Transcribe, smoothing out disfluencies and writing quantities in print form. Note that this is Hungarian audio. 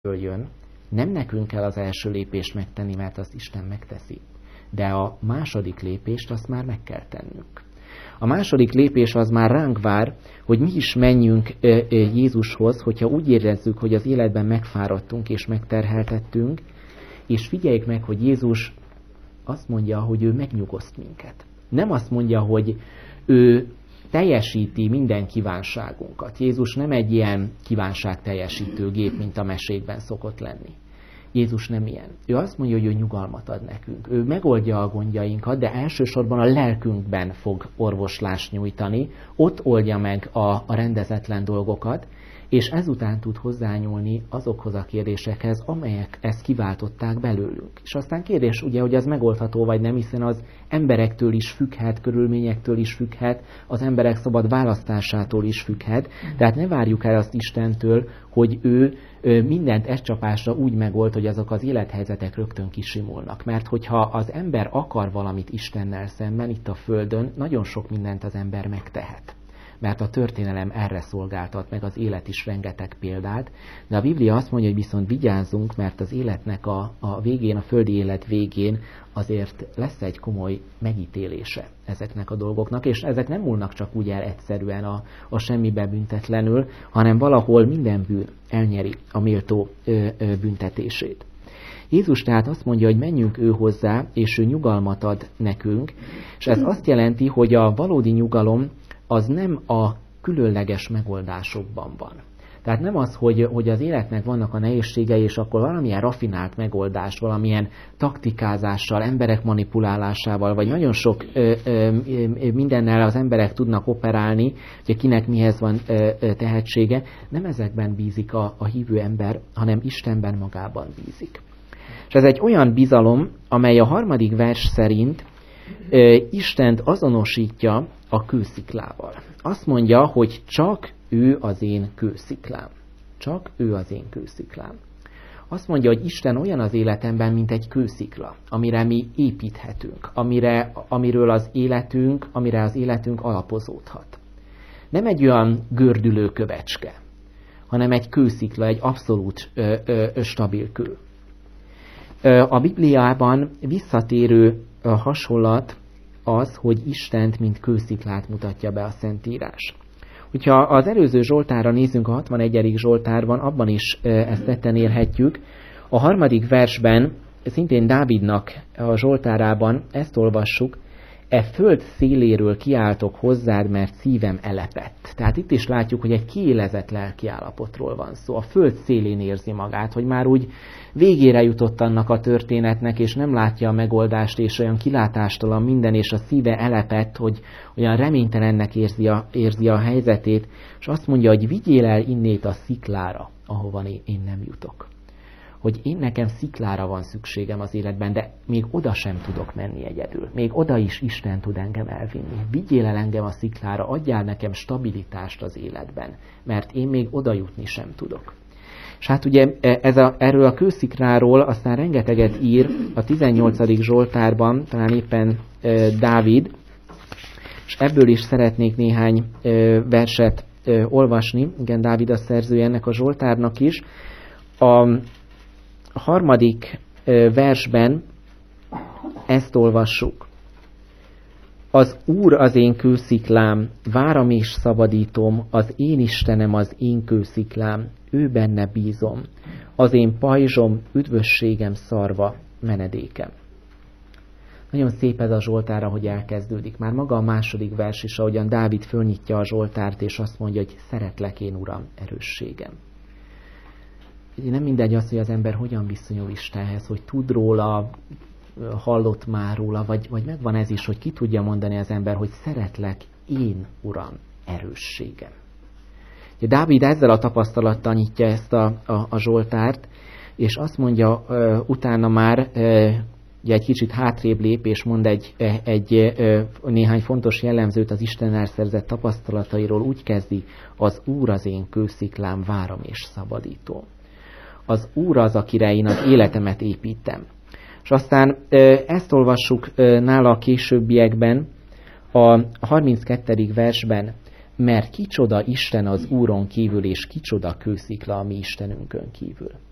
jön, nem nekünk kell az első lépést megtenni, mert azt Isten megteszi. De a második lépést azt már meg kell tennünk. A második lépés az már ránk vár, hogy mi is menjünk Jézushoz, hogyha úgy érezzük, hogy az életben megfáradtunk és megterheltettünk, és figyeljük meg, hogy Jézus azt mondja, hogy ő megnyugaszt minket. Nem azt mondja, hogy ő teljesíti minden kívánságunkat. Jézus nem egy ilyen kívánságteljesítő gép, mint a mesékben szokott lenni. Jézus nem ilyen. Ő azt mondja, hogy ő nyugalmat ad nekünk. Ő megoldja a gondjainkat, de elsősorban a lelkünkben fog orvoslást nyújtani. Ott oldja meg a rendezetlen dolgokat, és ezután tud hozzányúlni azokhoz a kérdésekhez, amelyek ezt kiváltották belőlünk. És aztán kérdés ugye, hogy ez megoldható vagy nem, hiszen az emberektől is függhet, körülményektől is függhet, az emberek szabad választásától is függhet. Tehát ne várjuk el azt Istentől, hogy ő mindent egy csapásra úgy megold, hogy azok az élethelyzetek rögtön kisimulnak. Mert hogyha az ember akar valamit Istennel szemben, itt a Földön, nagyon sok mindent az ember megtehet. Mert a történelem erre szolgáltat, meg az élet is rengeteg példát. De a Biblia azt mondja, hogy viszont vigyázzunk, mert az életnek a végén, a földi élet végén azért lesz egy komoly megítélése ezeknek a dolgoknak, és ezek nem múlnak csak úgy el egyszerűen a semmibe büntetlenül, hanem valahol minden bűn elnyeri a méltó büntetését. Jézus tehát azt mondja, hogy menjünk ő hozzá, és ő nyugalmat ad nekünk, és ez azt jelenti, hogy a valódi nyugalom az nem a különleges megoldásokban van. Tehát nem az, hogy az életnek vannak a nehézségei, és akkor valamilyen rafinált megoldást, valamilyen taktikázással, emberek manipulálásával, vagy nagyon sok mindennel az emberek tudnak operálni, hogy kinek mihez van tehetsége. Nem ezekben bízik a hívő ember, hanem Istenben magában bízik. És ez egy olyan bizalom, amely a 3. vers szerint Istent azonosítja a kősziklával. Azt mondja, hogy csak ő az én kősziklám. Csak ő az én kősziklám. Azt mondja, hogy Isten olyan az életemben, mint egy kőszikla, amire mi építhetünk, amire az életünk alapozódhat. Nem egy olyan gördülő kövecske, hanem egy kőszikla, egy abszolút stabil kő. A Bibliában visszatérő hasonlat az, hogy Istent, mint kősziklát mutatja be a Szentírás. Hogyha az előző Zsoltárra nézzünk, a 61. Zsoltárban, abban is ezt tetten érhetjük. A 3. versben, szintén Dávidnak a Zsoltárában ezt olvassuk: e föld széléről kiáltok hozzád, mert szívem elepett. Tehát itt is látjuk, hogy egy kiélezett lelkiállapotról van szó. A föld szélén érzi magát, hogy már úgy végére jutott annak a történetnek, és nem látja a megoldást, és olyan kilátástalan minden, és a szíve elepett, hogy olyan reménytelennek érzi a helyzetét, és azt mondja, hogy vigyél el innét a sziklára, ahova én nem jutok. Hogy nekem sziklára van szükségem az életben, de még oda sem tudok menni egyedül. Még oda is Isten tud engem elvinni. Vigyél el engem a sziklára, adjál nekem stabilitást az életben, mert én még oda jutni sem tudok. És hát ugye erről a kőszikláról aztán rengeteget ír a 18. Zsoltárban, talán éppen Dávid, és ebből is szeretnék néhány verset olvasni. Igen, Dávid a szerzője ennek a Zsoltárnak is. A 3. versben ezt olvassuk. Az Úr az én kősziklám, váram és szabadítom, az én Istenem az én kősziklám, ő benne bízom, az én pajzsom, üdvösségem szarva, menedékem. Nagyon szép ez a Zsoltár, ahogy elkezdődik. Már maga a 2. vers is, ahogyan Dávid fölnyitja a Zsoltárt, és azt mondja, hogy szeretlek én, Uram, erősségem. Nem mindegy az, hogy az ember hogyan viszonyul Istenhez, hogy tud róla, hallott már róla, vagy megvan ez is, hogy ki tudja mondani az ember, hogy szeretlek én, Uram, erősségem. Dávid ezzel a tapasztalattal nyitja ezt a Zsoltárt, és azt mondja utána már, ugye egy kicsit hátrébb lép, és mond néhány fontos jellemzőt az Istennel szerzett tapasztalatairól, úgy kezdi: az Úr az én kősziklám, váram és szabadítom. Az Úr az, akire én az életemet építem. És aztán ezt olvassuk nála a későbbiekben, a 32. versben: mert kicsoda Isten az Úron kívül, és kicsoda kőszikla a mi Istenünkön kívül.